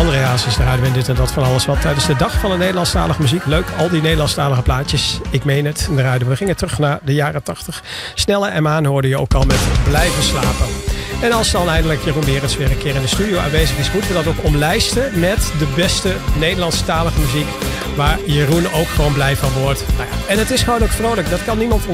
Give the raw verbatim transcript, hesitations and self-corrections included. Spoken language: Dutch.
André Hazes, daar hadden we dit en dat van alles wat tijdens de dag van de Nederlandstalige muziek. Leuk, al die Nederlandstalige plaatjes. Ik meen het. En daar we gingen terug naar de jaren tachtig. Snelle en Maan hoorde je ook al met Blijven slapen. En als dan eindelijk Jeroen Berends weer een keer in de studio aanwezig is, moeten we dat ook omlijsten met de beste Nederlandstalige muziek. Waar Jeroen ook gewoon blij van wordt. Nou ja, en het is gewoon ook vrolijk. Dat kan niemand